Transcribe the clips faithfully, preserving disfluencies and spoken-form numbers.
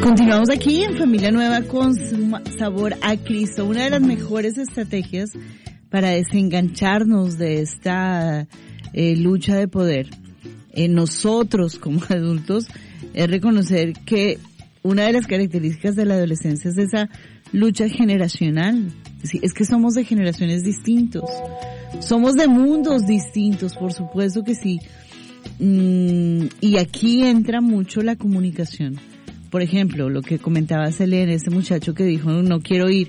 Continuamos aquí en Familia Nueva con Sabor a Cristo. Una de las mejores estrategias para desengancharnos de esta eh, lucha de poder en nosotros como adultos es reconocer que una de las características de la adolescencia es esa lucha generacional. Es que somos de generaciones distintos, somos de mundos distintos, por supuesto que sí. Mm, y aquí entra mucho la comunicación. Por ejemplo, lo que comentaba Selene, ese muchacho que dijo, no, no quiero ir.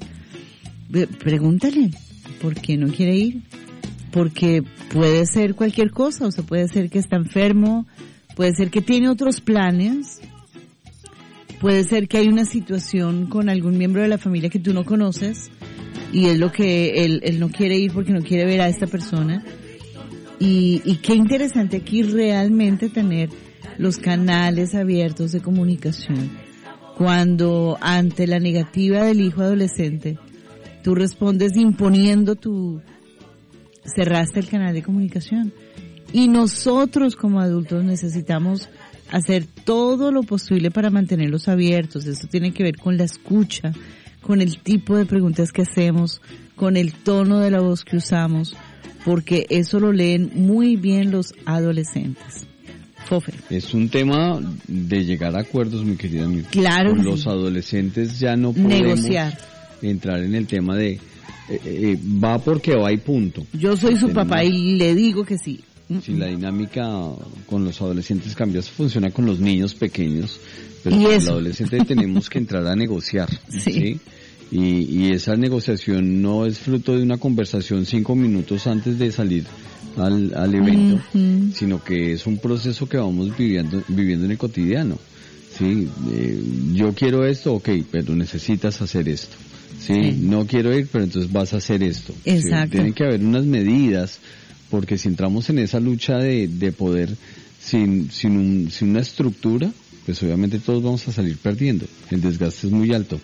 Pregúntale, ¿por qué no quiere ir? Porque puede ser cualquier cosa, o sea, puede ser que está enfermo, puede ser que tiene otros planes, puede ser que hay una situación con algún miembro de la familia que tú no conoces, y es lo que él, él no quiere ir porque no quiere ver a esta persona. Y, y qué interesante aquí realmente tener los canales abiertos de comunicación. Cuando ante la negativa del hijo adolescente, tú respondes imponiendo tu, cerraste el canal de comunicación. Y nosotros como adultos necesitamos hacer todo lo posible para mantenerlos abiertos. Esto tiene que ver con la escucha, con el tipo de preguntas que hacemos, con el tono de la voz que usamos, porque eso lo leen muy bien los adolescentes. Fofe. Es un tema de llegar a acuerdos, mi querida amiga. Claro. Con los adolescentes ya no podemos negociar, entrar en el tema de eh, eh, va porque va y punto. Yo soy su Tenemos, papá y le digo que sí. Si la dinámica con los adolescentes cambia, eso funciona con los niños pequeños, pero ¿Y con eso? el adolescente tenemos que entrar a negociar, sí. ¿sí? Y, y esa negociación no es fruto de una conversación cinco minutos antes de salir al, al evento, uh-huh. sino que es un proceso que vamos viviendo, viviendo en el cotidiano. Sí, eh, yo quiero esto, ok, pero necesitas hacer esto. Sí, sí, no quiero ir, pero entonces vas a hacer esto. Exacto. Sí, tienen que haber unas medidas, porque si entramos en esa lucha de, de poder sin, sin, un, sin una estructura, pues obviamente todos vamos a salir perdiendo. El desgaste es muy alto.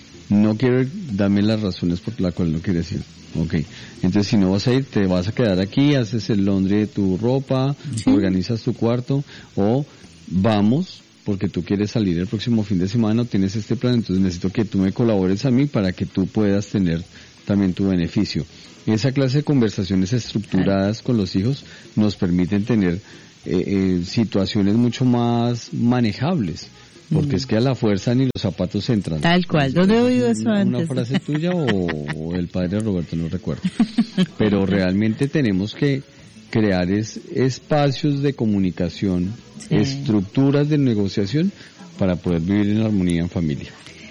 No quiero ir, dame las razones por las cuales no quieres ir. Ok, entonces si no vas a ir, te vas a quedar aquí, haces el laundry de tu ropa, sí. organizas tu cuarto, o vamos, porque tú quieres salir el próximo fin de semana, o tienes este plan, entonces necesito que tú me colabores a mí para que tú puedas tener también tu beneficio. Esa clase de conversaciones estructuradas con los hijos nos permiten tener eh, eh, situaciones mucho más manejables. Porque mm. es que a la fuerza ni los zapatos entran. Tal cual. ¿Dónde he oído eso una, antes? ¿Una frase tuya o, o el padre Roberto? No recuerdo. Pero realmente tenemos que crear es, espacios de comunicación, sí. estructuras de negociación para poder vivir en armonía en familia.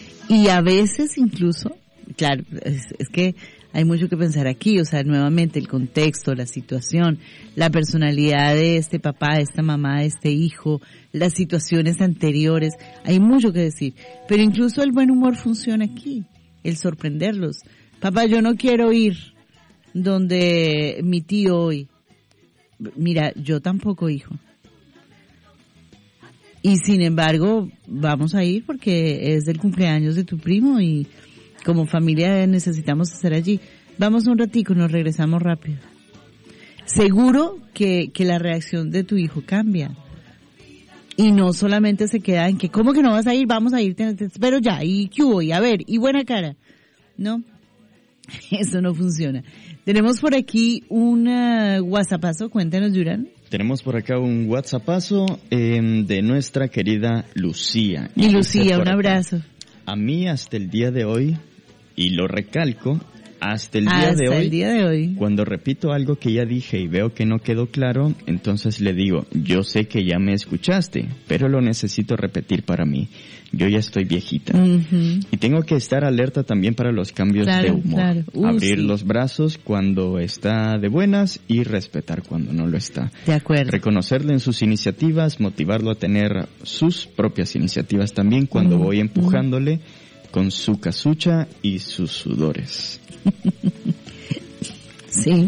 Y a veces incluso, claro, es, es que hay mucho que pensar aquí, o sea, nuevamente el contexto, la situación, la personalidad de este papá, de esta mamá, de este hijo, las situaciones anteriores, hay mucho que decir. Pero incluso el buen humor funciona aquí, el sorprenderlos. Papá, yo no quiero ir donde mi tío hoy. Mira, yo tampoco, hijo. Y sin embargo, vamos a ir porque es del cumpleaños de tu primo y como familia necesitamos hacer allí. Vamos un ratico, nos regresamos rápido. Seguro que, que la reacción de tu hijo cambia. Y no solamente se queda en que, ¿cómo que no vas a ir? Vamos a ir, te, te espero ya. ¿Y qué hubo? Y a ver, y buena cara. No, eso no funciona. Tenemos por aquí un uh, WhatsAppazo, cuéntanos, Durán. Tenemos por acá un WhatsAppazo eh, de nuestra querida Lucía. Y, y Lucía, un abrazo. A mí hasta el día de hoy, y lo recalco, hasta el día hasta de hoy, el día de hoy, cuando repito algo que ya dije y veo que no quedó claro, entonces le digo, yo sé que ya me escuchaste, pero lo necesito repetir para mí. Yo ya estoy viejita. Uh-huh. Y tengo que estar alerta también para los cambios claro, de humor. Claro. Uh, Abrir sí. los brazos cuando está de buenas y respetar cuando no lo está. De acuerdo. Reconocerle en sus iniciativas, motivarlo a tener sus propias iniciativas también cuando uh-huh. voy empujándole uh-huh. con su casucha y sus sudores. Sí.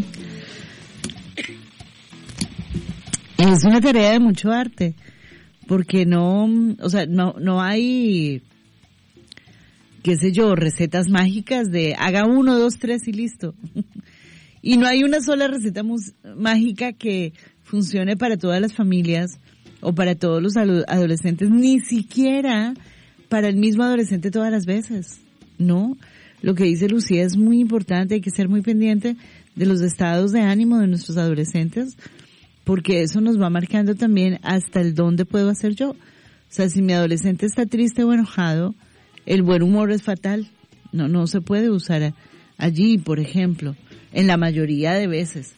Es una tarea de mucho arte. Porque no, o sea, no, no hay, qué sé yo, recetas mágicas de haga uno, dos, tres y listo. Y no hay una sola receta mus- mágica que funcione para todas las familias o para todos los adolescentes, ni siquiera para el mismo adolescente todas las veces, ¿no? Lo que dice Lucía es muy importante, hay que ser muy pendiente de los estados de ánimo de nuestros adolescentes, porque eso nos va marcando también hasta el dónde puedo hacer yo. O sea, si mi adolescente está triste o enojado, el buen humor es fatal. No, no se puede usar allí, por ejemplo, en la mayoría de veces.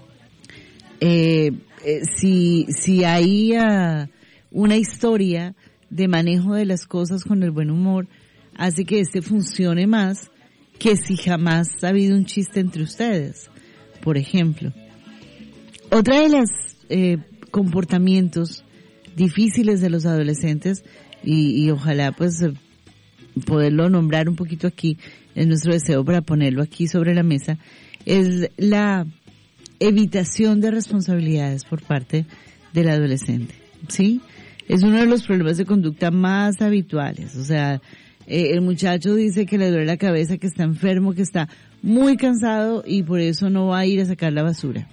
Eh, eh, si, si hay uh, una historia de manejo de las cosas con el buen humor, hace que este funcione más que si jamás ha habido un chiste entre ustedes, por ejemplo. Otra de los eh, comportamientos difíciles de los adolescentes, y, y ojalá pues poderlo nombrar un poquito aquí, es nuestro deseo para ponerlo aquí sobre la mesa, es la evitación de responsabilidades por parte del adolescente, ¿sí? Es uno de los problemas de conducta más habituales. O sea, eh, el muchacho dice que le duele la cabeza, que está enfermo, que está muy cansado y por eso no va a ir a sacar la basura.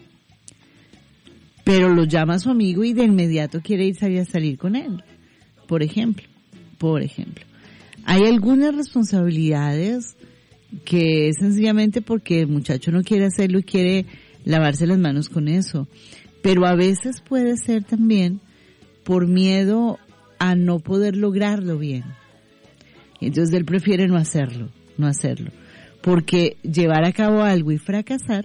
Pero lo llama a su amigo y de inmediato quiere ir a salir con él. Por ejemplo, por ejemplo. Hay algunas responsabilidades que es sencillamente porque el muchacho no quiere hacerlo y quiere lavarse las manos con eso. Pero a veces puede ser también por miedo a no poder lograrlo bien. Entonces él prefiere no hacerlo, no hacerlo. Porque llevar a cabo algo y fracasar,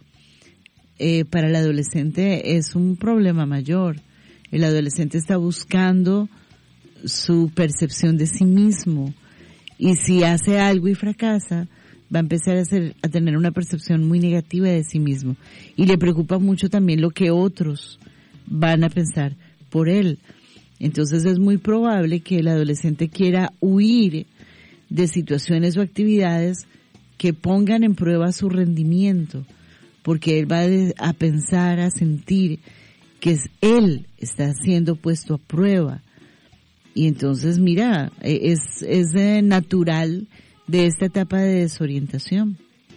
eh, para el adolescente es un problema mayor. El adolescente está buscando su percepción de sí mismo. Y si hace algo y fracasa, va a empezar a, hacer, a tener una percepción muy negativa de sí mismo. Y le preocupa mucho también lo que otros van a pensar por él. Entonces es muy probable que el adolescente quiera huir de situaciones o actividades que pongan en prueba su rendimiento, porque él va a pensar, a sentir que es él está siendo puesto a prueba. Y entonces, mira, es, es natural de esta etapa de desorientación.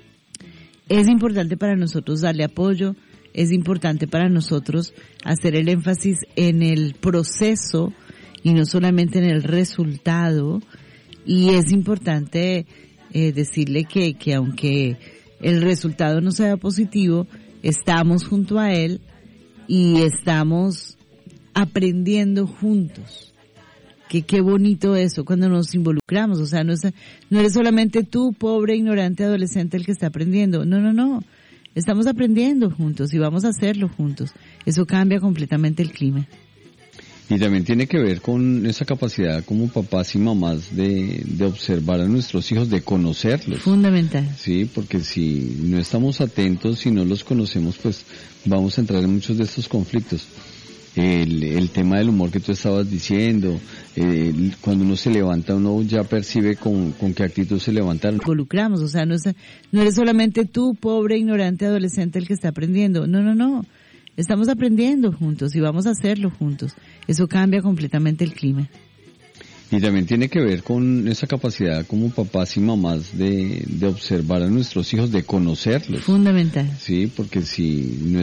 Es importante para nosotros darle apoyo, es importante para nosotros hacer el énfasis en el proceso y no solamente en el resultado, y es importante eh, decirle que, que aunque el resultado no sea positivo, estamos junto a él y estamos aprendiendo juntos. Que qué bonito eso cuando nos involucramos, o sea, no, es, no eres solamente tú, pobre, ignorante adolescente, el que está aprendiendo, no, no, no, estamos aprendiendo juntos y vamos a hacerlo juntos, eso cambia completamente el clima. Y también tiene que ver con esa capacidad como papás y mamás de, de observar a nuestros hijos, de conocerlos. Fundamental. Sí, porque si no estamos atentos, si no los conocemos, pues vamos a entrar en muchos de estos conflictos. El, el tema del humor que tú estabas diciendo, eh, cuando uno se levanta, uno ya percibe con, con qué actitud se levantaron. Involucramos, o sea, no, es, no eres solamente tú, pobre, ignorante adolescente, el que está aprendiendo. No, no, no. Estamos aprendiendo juntos y vamos a hacerlo juntos. Eso cambia completamente el clima. Y también tiene que ver con esa capacidad como papás y mamás de, de observar a nuestros hijos, de conocerlos. Fundamental. Sí, porque si no